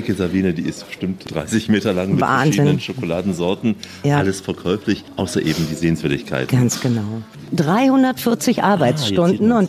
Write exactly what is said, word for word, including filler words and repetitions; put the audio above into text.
Theke Sabine, die ist bestimmt dreißig Meter lang mit Wahnsinn. verschiedenen Schokoladensorten. Ja. Alles verkäuflich, außer eben die Sehenswürdigkeiten. Ganz genau. dreihundertvierzig Arbeitsstunden ah, und